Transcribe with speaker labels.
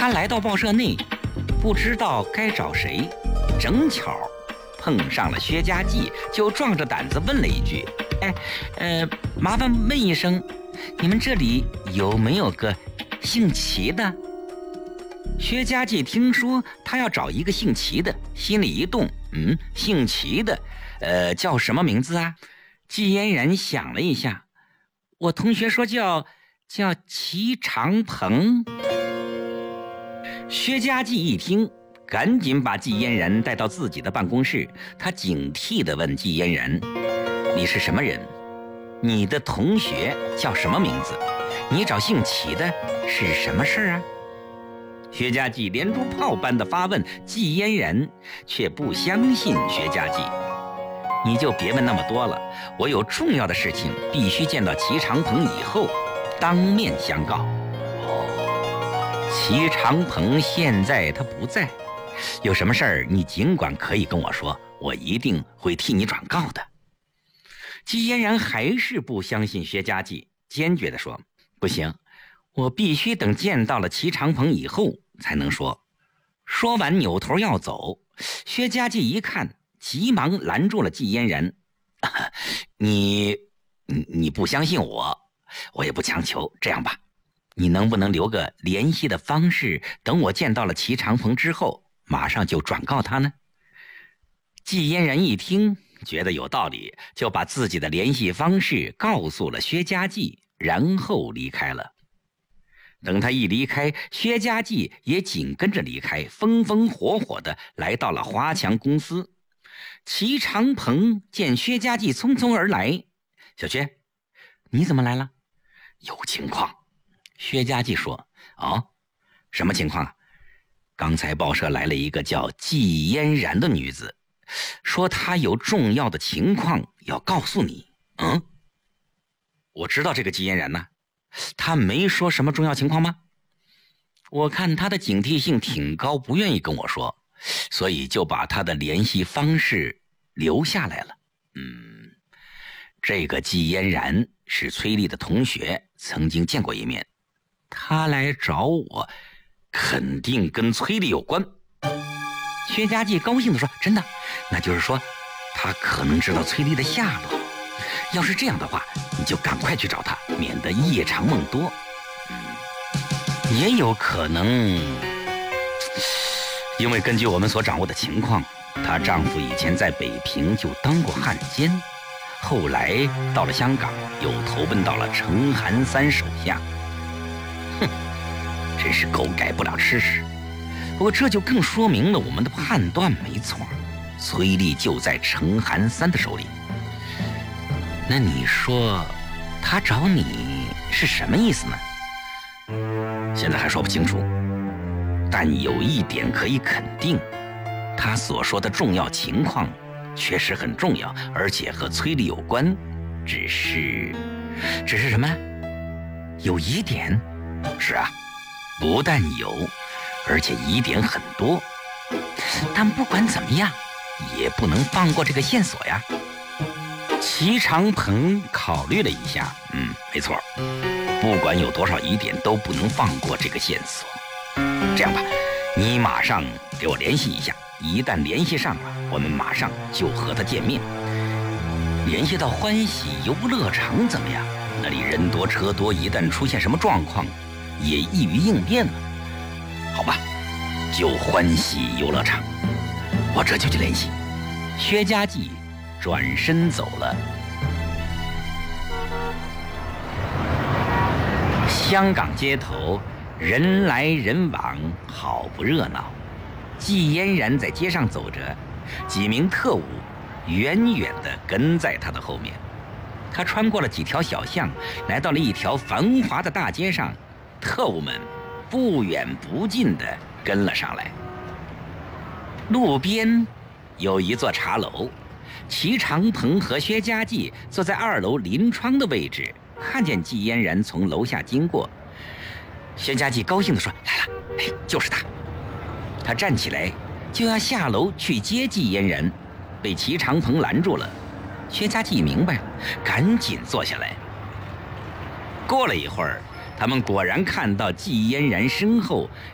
Speaker 1: 他来到报社内，不知道该找谁，正巧碰上了薛家继，就壮着胆子问了一句：“麻烦问一声，你们这里有没有个姓齐的？”薛家继听说他要找一个姓齐的，心里一动，姓齐的，叫什么名字啊？季嫣然想了一下，我同学说叫齐长鹏。薛家继一听，赶紧把季嫣然带到自己的办公室，他警惕地问季嫣然：“你是什么人？你的同学叫什么名字？你找姓齐的是什么事啊？”薛家继连珠炮般的发问，季嫣然却不相信薛家继。你就别问那么多了，我有重要的事情必须见到齐长鹏以后当面相告。齐长鹏现在他不在，有什么事儿你尽管可以跟我说，我一定会替你转告的。季嫣然还是不相信薛家继，坚决地说：“不行，我必须等见到了齐长鹏以后才能说。”说完扭头要走，薛家继一看，急忙拦住了季嫣然：“你不相信我，我也不强求，这样吧，你能不能留个联系的方式，等我见到了齐长鹏之后马上就转告他呢？”季嫣然一听觉得有道理，就把自己的联系方式告诉了薛家继，然后离开了。等他一离开，薛家继也紧跟着离开，风风火火地来到了华强公司。齐长鹏见薛家继匆匆而来：“小薛，你怎么来了？”“有情况。”薛家继说。“哦，什么情况啊？”“刚才报社来了一个叫季嫣然的女子，说她有重要的情况要告诉你。”“我知道这个季嫣然呢，她没说什么重要情况吗？”“我看她的警惕性挺高，不愿意跟我说，所以就把她的联系方式留下来了。”“这个季嫣然是崔丽的同学，曾经见过一面，她来找我，肯定跟崔丽有关。”薛家继高兴地说：“真的？那就是说她可能知道崔丽的下落。要是这样的话，你就赶快去找她，免得夜长梦多。”“也有可能，因为根据我们所掌握的情况，她丈夫以前在北平就当过汉奸，后来到了香港，又投奔到了成韩三手下。真是狗改不了吃屎。不过这就更说明了我们的判断没错，崔丽就在成韩三的手里。那你说他找你是什么意思呢？”“现在还说不清楚，但有一点可以肯定，他所说的重要情况确实很重要，而且和崔丽有关，只是什么？有疑点？”“是啊，不但有，而且疑点很多。但不管怎么样，也不能放过这个线索呀。”齐长鹏考虑了一下，没错，不管有多少疑点，都不能放过这个线索。这样吧，你马上给我联系一下，一旦联系上了，我们马上就和他见面。联系到欢喜游乐场怎么样？那里人多车多，一旦出现什么状况，也易于应变了。好吧，就欢喜游乐场，我这就去联系。”薛家继转身走了。香港街头人来人往，好不热闹。季嫣然在街上走着，几名特务远远地跟在他的后面。他穿过了几条小巷，来到了一条繁华的大街上，特务们不远不近地跟了上来。路边有一座茶楼，齐长鹏和薛家继坐在2楼临窗的位置，看见季嫣然从楼下经过。薛家继高兴地说：“来了，就是他。”他站起来就要下楼去接季嫣然，被齐长鹏拦住了。薛家继明白了，赶紧坐下来。过了一会儿，他们果然看到季嫣然身后